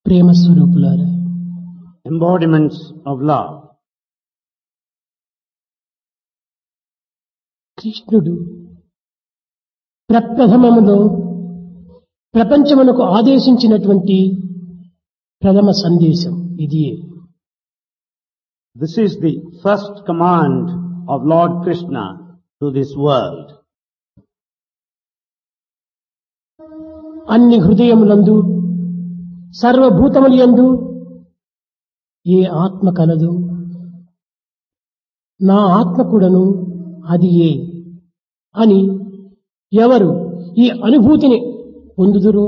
ప్రేమ స్వరూపులారా, embodiments of love. కృష్ణుడు ప్రప్రథమములో ప్రపంచమునకు ఆదేశించినటువంటి ప్రథమ సందేశం ఇదియే. This is the first command of Lord Krishna to this world. అన్ని హృదయములందు సర్వభూతములందు ఏ ఆత్మ కలదు, నా ఆత్మ కూడాను అది ఏ అని ఎవరు ఈ అనుభూతిని పొందుదురో,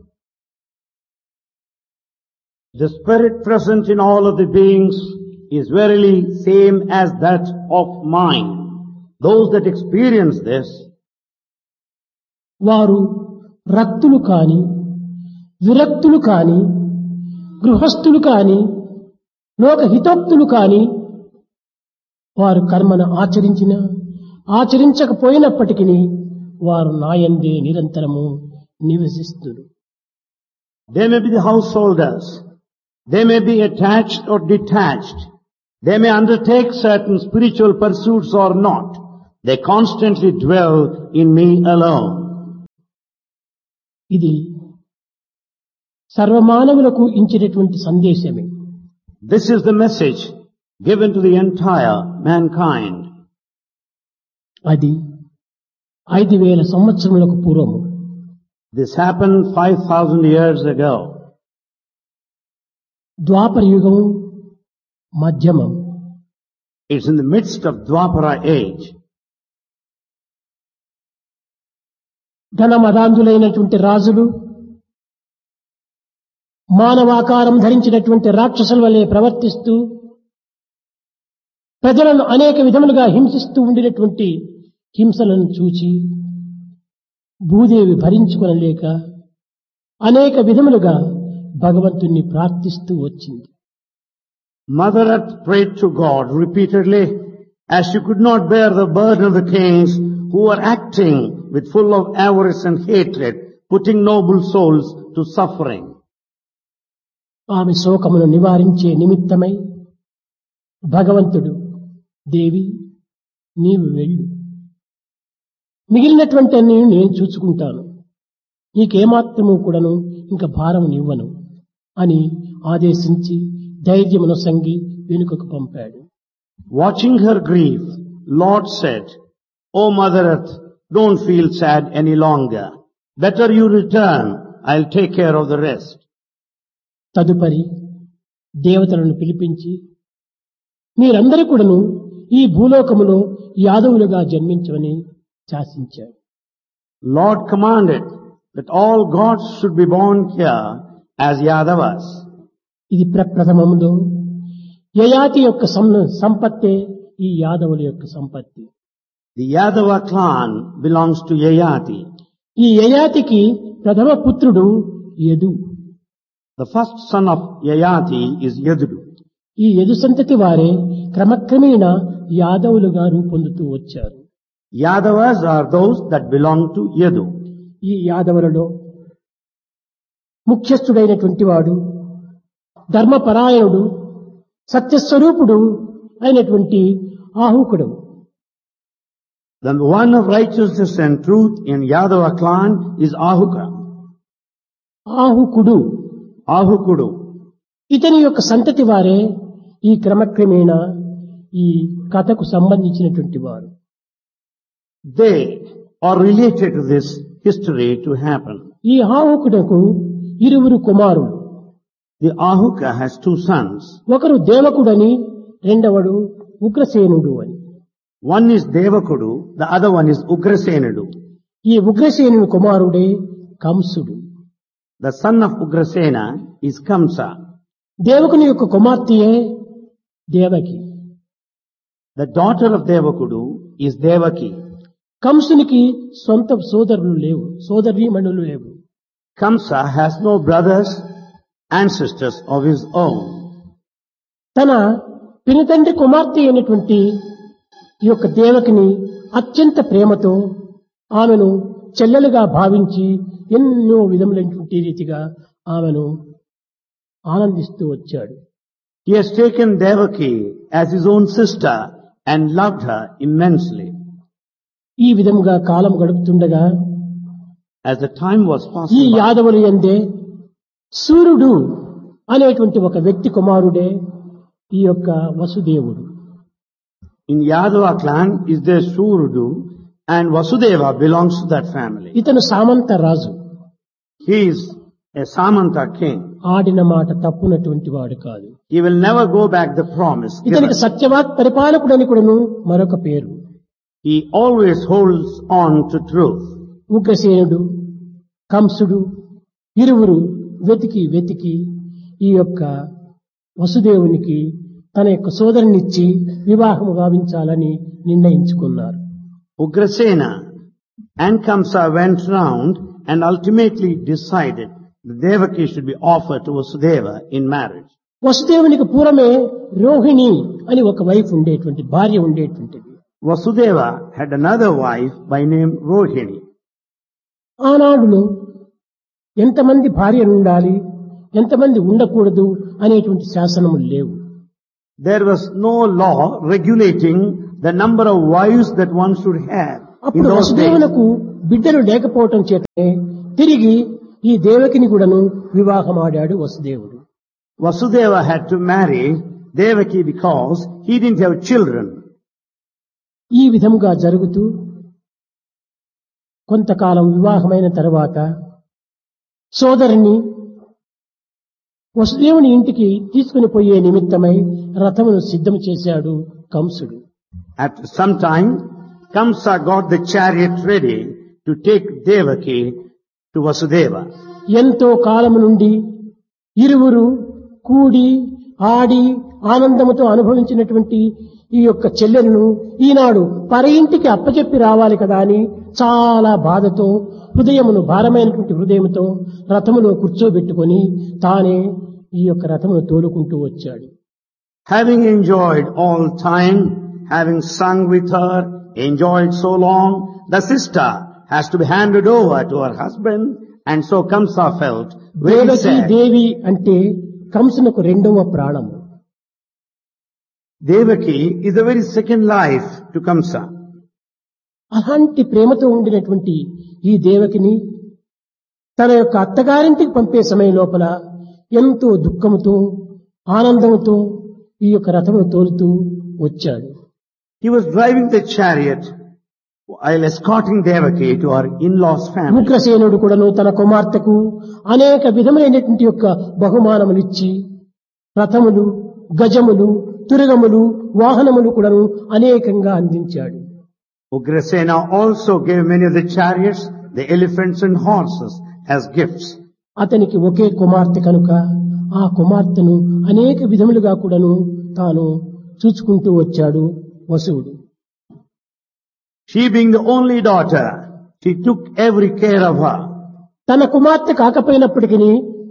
The spirit present in all of the beings is verily same as that of mine. Those that experience this, వారు రక్తులు కాని, విరక్తులు కాని, గృహస్థులు కాని, లోకహితోక్తులు కాని, వారు కర్మను ఆచరించకపోయినప్పటికీ వారు నాయందే నిరంతరము నివసిస్తున్నారు. they may be the householders, they may be attached or detached, they may undertake certain spiritual pursuits or not, they constantly dwell in me alone. ఇది సర్వమానవులకు ఇచ్చినటువంటి సందేశమే. This is the message given to the entire mankind. అది 5000 సంవత్సరములకు పూర్వము. This happened 5,000 years ago. ద్వాపర యుగము మధ్యమం. It's in the midst of Dwapara age. ధనమదాంధులైనటువంటి రాజులు మానవాకారం ధరించినటువంటి రాక్షసుల వలె ప్రవర్తిస్తూ ప్రజలను అనేక విధములుగా హింసిస్తూ ఉండినటువంటి హింసలను చూచి భూదేవి భరించుకొనలేక అనేక విధములుగా భగవంతుణ్ణి ప్రార్థిస్తూ వచ్చింది. Mother Earth prayed to God repeatedly as she could not bear the burden of the kings who were acting with full of avarice and hatred, putting noble souls to suffering. ఆమె శోకమును నివారించే నిమిత్తమై భగవంతుడు, దేవి నీవు వెళ్ళు, మిగిలినటువంటి నేను చూసుకుంటాను, నీకేమాత్రము కూడాను ఇంకా భారం నివ్వను అని ఆదేశించి ధైర్యమును సంగి వెనుకకు పంపాడు. Watching her grief, Lord said, "O Mother Earth, don't feel sad any longer. Better you return. I'll take care of the rest." తదుపరి దేవతలను పిలిపించి మీరందరూ కూడాను ఈ భూలోకములో యాదవులుగా జన్మించమని శాసించాడు. Lord commanded that all gods should be born here as Yadavas. ఇది ప్రప్రథమములో యయాతి యొక్క సంపత్తే ఈ యాదవుల యొక్క సంపత్తి. The Yadava clan belongs to Yayati. ఈ యయాతికి ప్రథమ పుత్రుడు Yadu. The first son of Yayati is Yadu. ఈ యదు సంతతి వారే క్రమక్రమేణా యాదవులుగా రూపొందుతూ వచ్చారు. Yadavas are those that belong to Yadu. ఈ యాదవులలో ముఖ్యస్థుడైనటువంటి వాడు ధర్మపరాయణుడు, సత్యస్వరూపుడు అయినటువంటి ఆహుకుడు. The one of righteousness and truth in Yadava clan is Ahuka. ఆహుకుడు Ahukudu. ఇతని యొక్క సంతతి వారే ఈ క్రమక్రమేణా ఈ కథకు సంబంధించినటువంటి వారు. They are related to this history to happen. ఈ ఆహుకుడకు 2 కుమారులు. The Ahuka has 2 sons. ఒకరు దేవకుడని, రెండవడు ఉగ్రసేనుడు అని. One is Devakudu, the other one is Ugrasenudu. ఈ ఉగ్రసేనుని కుమారుడే కంసుడు. The son of Ugrasena is Kamsa. దేవకుని యొక్క కుమార్తెయే Devaki. The daughter of Devakudu is Devaki. కంసునికి సొంత సోదరులు లేవు, సోదరీమణులు లేవు. Kamsa has no brothers and sisters of his own. తన పినతండ్రి కుమార్తె అయినటువంటి ఈ యొక్క దేవకిని అత్యంత ప్రేమతో ఆమెను చెల్లెలుగా భావించి ఎన్నో విధములైనటువంటి రీతిగా ఆమెను ఆనందిస్తూ వచ్చాడు. He has taken Devaki as his own sister and loved her immensely. ఈ విధముగా కాలం గడుపుతుండగా As the time was ఈ passing by, యాదవులు యందే సూర్యుడు అనేటువంటి ఒక వ్యక్తి కుమారుడే ఈ యొక్క వసుదేవుడు. in Yadava clan is there Surudu, and Vasudeva belongs to that family. ఇతను సామంత రాజు. He is a Samanta king. ఆడిన మాట తప్పునటువంటి వాడు కాదు. He will never go back the promise given. ఇతనికి సత్యవాక్ పరిపాలకుడని కూడాను మరొక పేరు. He always holds on to truth. ఉగ్రసేనుడు, కంసుడు ఇరువురు వెతికి వెతికి ఈ యొక్క వసుదేవునికి తన యొక్క సోదరునిచ్చి వివాహము గావించాలని నిర్ణయించుకున్నారు. Ugrasena and Kamsa went round and ultimately decided that Devaki should be offered to Vasudeva in marriage. వసుదేవునికి పూర్వమే రోహిణి అని ఒక వైఫ్ ఉండేటువంటి భార్య ఉండేటువంటిది. Vasudeva had another wife by name Rohini. ఆనాడులో ఎంతమంది భార్యలు ఉండాలి, ఎంతమంది ఉండకూడదు అనేటువంటి శాసనములు లేవు. There was no law regulating the number of wives that one should have. In అప్పుడు those days, వసుదేవునకు బిడ్డలు లేకపోవటం చేతనే తిరిగి ఈ దేవకిని కూడాను వివాహమాడాడు వసుదేవుడు. Vasudeva had to marry Devaki because he didn't have children. ఈ విధముగా జరుగుతూ కొంతకాలం వివాహమైన తర్వాత సోదరుని వసుదేవుని ఇంటికి తీసుకుని పోయే నిమిత్తమై రథమును సిద్ధం చేశాడు కంసుడు. After some time, Kamsa got the chariot ready to take Devaki to Vasudeva. ఎంతో కాలము నుండి ఇరువురు కూడి ఆడి ఆనందముతో అనుభవించినటువంటి ఈ యొక్క చెల్లెలను ఈనాడు పరయింటికి అప్పచెప్పి రావాలి కదా అని చాలా బాధతో హృదయమును భారమైనటువంటి హృదయముతో రథములో కూర్చోబెట్టుకొని తానే ఈ యొక్క రథమును తోలుకుంటూ వచ్చాడు. Having enjoyed all time, having sung with her, enjoyed so long, the sister has to be handed over to her husband, and so Kamsa felt very Devaki sad. దేవి అంటే కంసునకు రెండవ ప్రాణము. Devaki is the very second life to Kamsa. అలాంటి ప్రేమతో ఉండినటువంటి ఈ దేవకిని తన యొక్క అత్తగారింటికి పంపే సమయం లోపల ఎంతో దుఃఖముతో ఆనందముతో ఈ యొక్క రథమును తోలుతూ వచ్చాడు. He was driving the chariot while escorting Devaki to her in-laws' family. ఉగ్రసేనుడు కూడాను తన కుమార్తెకు అనేక విధములైనటువంటి యొక్క బహుమానములిచ్చి రథములు, గజములు, తురగములు, వాహనములు కూడాను అనేకంగా అందించాడు. Ugrasena also gave many of the chariots, the elephants and horses as gifts. అతనికి ఒకే కుమార్తె కనుక ఆ కుమార్తెను అనేక విధములుగా కూడాను తాను చూసుకుంటూ వచ్చాడు వసువుడు. She being the only daughter, she took every care of her. తన కుమార్తె కాకపోయినప్పటికీ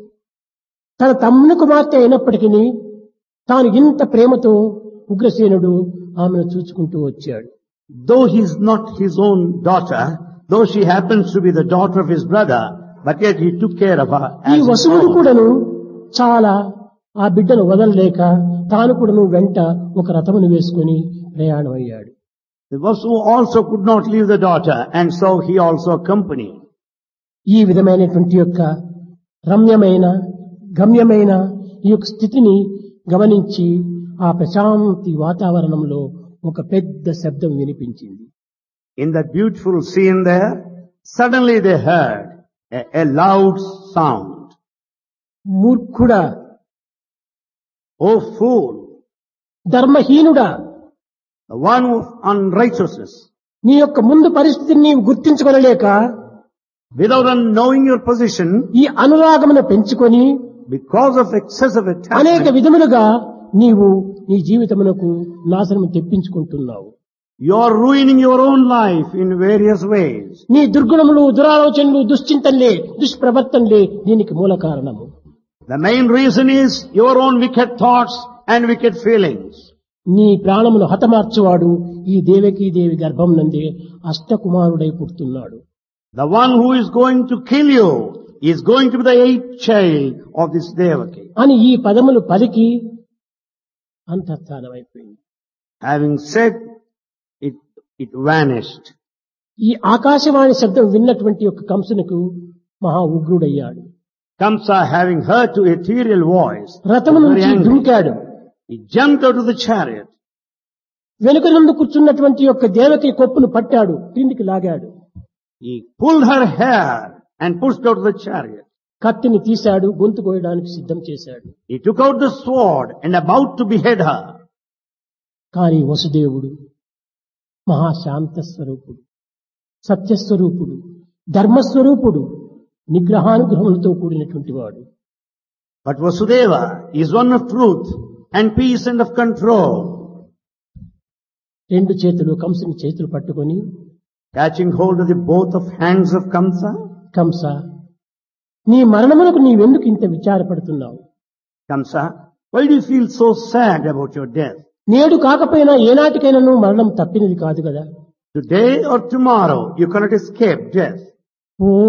తన తమ్ముని కుమార్తె అయినప్పటికీ తాను ఇంత ప్రేమతో ఉగ్రసేనుడు ఆమెను చూసుకుంటూ వచ్చాడు. Though he is not his own daughter, though she happens to be the daughter of his brother, but yet he took care of her ఈ as his వసువుడు own. కూడాను చాలా ఆ బిడ్డను వదలలేక తాను కూడాను వెంట ఒక రథమును వేసుకుని ప్రయాణం అయ్యాడు. The Vasu also could not leave the daughter, and so he also accompanied. ఈ విధమైనటువంటి యొక్క రమ్యమైన గమ్యమైన ఈ యొక్క స్థితిని గమనించి ఆ ప్రశాంతి వాతావరణంలో ఒక పెద్ద శబ్దం వినిపించింది. In that beautiful scene there, suddenly they heard a loud sound. మూర్ఖుడా, Oh fool, ధర్మహీనుడా, the one of unrighteousness, నీ యొక్క ముందు పరిస్థితిని నీవు గుర్తించుకొనలేక without knowing your position, ఈ అనురాగమును పెంచుకొని because of excessive అనేక attachment, విధములుగా నీవు నీ జీవితమునకు నాశనం తెప్పించుకుంటున్నావు. you are ruining your own life in various ways. నీ దుర్గుణములు, దురాలోచనలు, దుశ్చింతనలే, దుష్ప్రవర్తనలే దీనికి మూల కారణము. The main reason is your own wicked thoughts and wicked feelings. నీ ప్రాణమును హతమార్చువాడు ఈ దేవకీ దేవి గర్భం నందే అష్టకుమారుడై పుడుతున్నాడు. The one who is going to kill you is going to be the 8th child of this Devaki. అని ఈ పదములు పలికి అంతఃస్థానమైపోయింది. Having said, it vanished. ఈ ఆకాశవాణి శబ్దం విన్నటువంటి యొక్క కంసునికి మహా ఉగ్రుడయ్యాడు. Kamsa, having heard to ethereal voice, రథము was very నుంచి angry. దుమికాడు. He jumped out of the chariot. వెనుక నుండి కూర్చున్నటువంటి యొక్క దేవకి కొప్పును పట్టాడు, క్రిందికి లాగాడు. He pulled her hair and pushed out of the chariot. కత్తిని తీశాడు, గొంతు కోయడానికి సిద్ధం చేశాడు. He took out the sword and about to behead her. కానీ వసుదేవుడు మహాశాంత స్వరూపుడు, సత్యస్వరూపుడు, ధర్మస్వరూపుడు, నిగ్రహానుగ్రహములతో కూడినటువంటి వాడు. But Vasudeva is one of truth and peace and of control. రెండు చేతులు కంసుని చేతులు పట్టుకొని, Catching hold of the both of hands of Kamsa, Kamsa, నీ మరణమునకు నీవెందుకు ఇంత విచారపడుతున్నావు? Kamsa, why do you feel so sad about your death? నేడు కాకపోయినా ఏనాటికైనా నువ్వు మరణం తప్పినది కాదు కదా. Today or tomorrow you cannot escape death. Oh